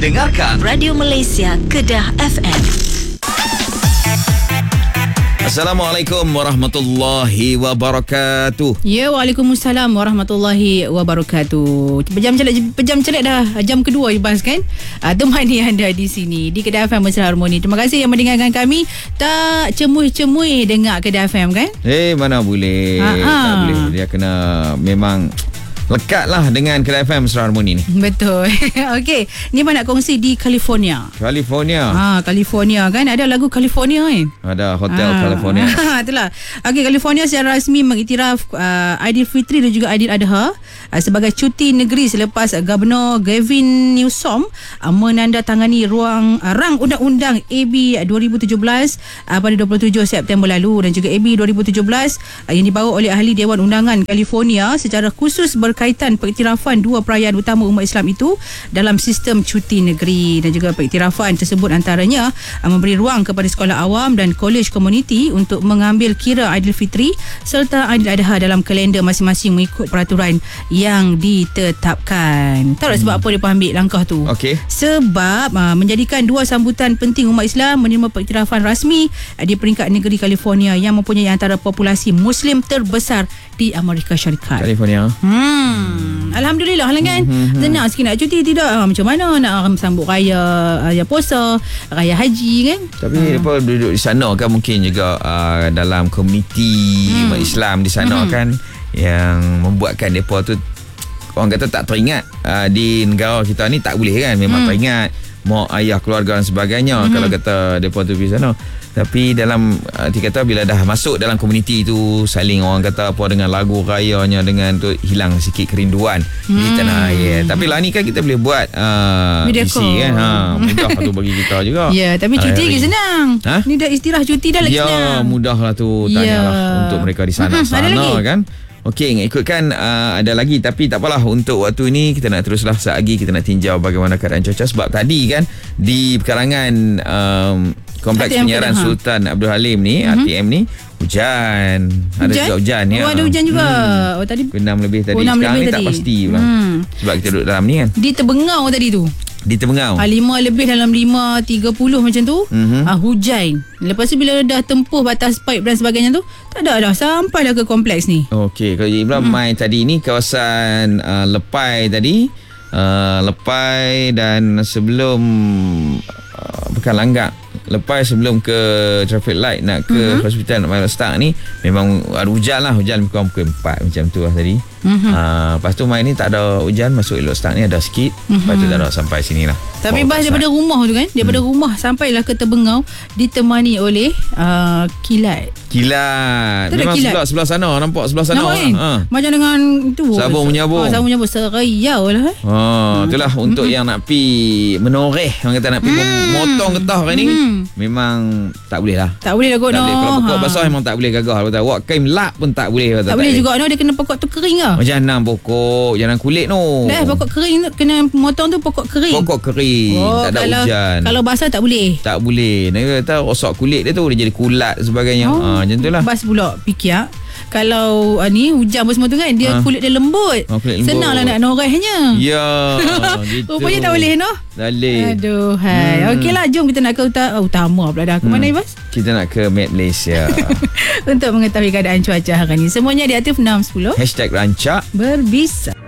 dengarkan Radio Malaysia Kedah FM. Assalamualaikum warahmatullahi wabarakatuh. Ya, Waalaikumsalam warahmatullahi wabarakatuh. Pejam celik dah. Jam kedua dibahas kan. Temani anda di sini di Kedah FM Mesra Harmoni. Terima kasih yang mendengarkan kami. Tak cemuih-cemuih dengar Kedah FM kan. Mana boleh. Tak boleh. Dia kena memang lekatlah dengan Kedah FM Mesra Harmoni ni. Betul. Okey, ni mana nak kongsi di California. California kan, ada lagu California kan? Ada Hotel California. Itulah. Okey, California secara rasmi mengiktiraf Aidilfitri dan juga Aidiladha sebagai cuti negeri selepas Gubernur Gavin Newsom menandatangani rang undang-undang AB 2017 pada 27 September lalu dan juga AB 2017 yang dibawa oleh ahli Dewan Undangan California secara khusus berkaitan pengiktirafan dua perayaan utama umat Islam itu dalam sistem cuti negeri, dan juga pengiktirafan tersebut antaranya memberi ruang kepada sekolah awam dan kolej komuniti untuk mengambil kira Aidilfitri serta Aidiladha dalam kalender masing-masing mengikut peraturan yang ditetapkan. Tahu tak sebab apa dia ambil langkah tu? Okey. Sebab menjadikan dua sambutan penting umat Islam menerima pengiktirafan rasmi di peringkat negeri California yang mempunyai antara populasi Muslim terbesar di Amerika Syarikat. California. Alhamdulillah lah kan. Senang sikit nak cuti, tidak macam mana nak sambut raya puasa, raya haji kan. Tapi mereka duduk di sana kan, mungkin juga dalam komuniti umat Islam di sana kan, yang membuatkan mereka tu orang kata tak teringat. Di negara kita ni tak boleh kan, memang teringat mak ayah keluarga dan sebagainya kalau kata mereka tu pergi sana. Tapi dalam kata bila dah masuk dalam komuniti tu, saling orang kata apa dengan lagu rayanya, dengan tu hilang sikit kerinduan di tanah air. Tapi lah ni kan kita boleh buat isi kan, mudah tu bagi kita juga. Ya, tapi cuti lagi senang. Ni dah istirahat cuti dah lagi senang. Ya, mudah lah tu. Tanyalah untuk mereka di sana kan. Okey, ikutkan ada lagi, tapi tak apalah, untuk waktu ini kita nak teruslah lagi kita nak tinjau bagaimana keadaan cuaca, sebab tadi kan di pekarangan Kompleks Penyiaran Sultan Abdul Halim ni, RTM ni, hujan. Ada juga hujan ya. Ada hujan juga. Tadi 6 lebih tadi. Sekarang ni tak pasti pula. Sebab kita duduk dalam ni kan. Di Terbengau tadi tu. Di Terbengau. 5 lebih dalam 5.30 macam tu. Hujan. Lepas tu bila dah tempuh batas pipe dan sebagainya tu, tak ada dah, sampai dah ke kompleks ni. Okey, kalau Ibrahim main tadi ni kawasan Lepai tadi. Lepai dan sebelum bukan Langgak, Lepas sebelum ke traffic light nak ke hospital nak start ni, memang ada hujan lah, hujan pukul 4 macam tu lah tadi. Lepas tu main ni tak ada hujan, masuk elok start ni ada sikit. Lepas tu dah nak sampai sini lah. Tapi bas daripada rumah tu kan, daripada rumah sampailah ke Terbengau ditemani oleh kilat. Memang kilat? sebelah sana, nampak sebelah sana. Macam dengan tu sabung menyabung. Sabung menyabung seriau lah. Itulah untuk yang nak pi menoreh, orang kata nak pi motong getah kan ni, memang tak boleh lah. Tak boleh lah kot. Kalau pokok basah memang tak boleh gagah. Buat kain lap pun tak boleh. Tak boleh juga. Dia kena pokok tu kering lah. Jangan pokok, jangan kulit no. Pokok kering tu kena motong tu, pokok kering. Pokok kering. Tak ada hujan. Kalau basah tak boleh. Tak boleh. Dia kata rosak kulit dia tu, dia jadi kulat sebagainya. Macam tu lah. Bas pula fikir kalau ni hujan apa semua tu kan, dia kulit dia lembut. Senanglah nak norehnya. Ya. Gitu. Rupanya tak boleh no. Tak boleh. Aduh hai. Okeylah, jom kita nak ke utama pula dah. Ke mana Ibas? Kita nak ke Met Malaysia. Untuk mengetahui keadaan cuaca hari ni. Semuanya di aktif 610 #rancak berbisa.